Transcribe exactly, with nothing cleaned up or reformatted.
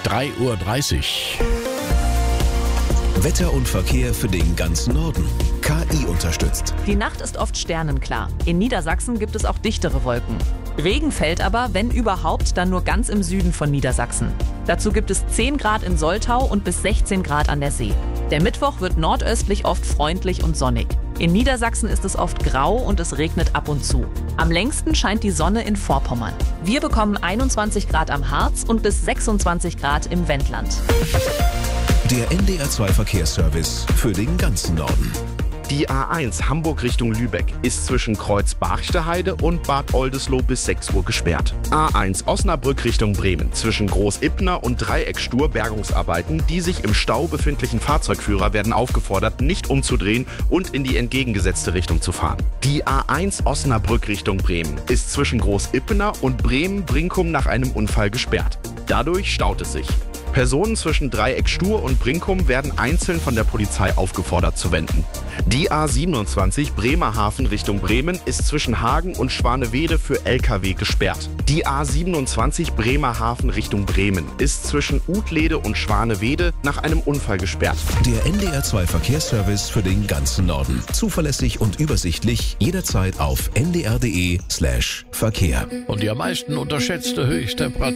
drei Uhr dreißig. Wetter und Verkehr für den ganzen Norden. K I unterstützt. Die Nacht ist oft sternenklar. In Niedersachsen gibt es auch dichtere Wolken. Regen fällt aber, wenn überhaupt, dann nur ganz im Süden von Niedersachsen. Dazu gibt es zehn Grad in Soltau und bis sechzehn Grad an der See. Der Mittwoch wird nordöstlich oft freundlich und sonnig. In Niedersachsen ist es oft grau und es regnet ab und zu. Am längsten scheint die Sonne in Vorpommern. Wir bekommen einundzwanzig Grad am Harz und bis sechsundzwanzig Grad im Wendland. Der N D R zwei Verkehrsservice für den ganzen Norden. Die A eins Hamburg Richtung Lübeck ist zwischen Kreuz Barchteheide und Bad Oldesloe bis sechs Uhr gesperrt. A eins Osnabrück Richtung Bremen zwischen Groß-Ippener und Dreieckstur Bergungsarbeiten. Die sich im Stau befindlichen Fahrzeugführer werden aufgefordert, nicht umzudrehen und in die entgegengesetzte Richtung zu fahren. Die A eins Osnabrück Richtung Bremen ist zwischen Groß-Ippener und Bremen-Brinkum nach einem Unfall gesperrt. Dadurch staut es sich. Personen zwischen Dreieckstur und Brinkum werden einzeln von der Polizei aufgefordert zu wenden. Die A siebenundzwanzig Bremerhaven Richtung Bremen ist zwischen Hagen und Schwanewede für L K W gesperrt. Die A siebenundzwanzig Bremerhaven Richtung Bremen ist zwischen Utlede und Schwanewede nach einem Unfall gesperrt. Der N D R zwei Verkehrsservice für den ganzen Norden. Zuverlässig und übersichtlich, jederzeit auf n d r punkt d e slash Verkehr. Und die am meisten unterschätzte Höchsttemperatur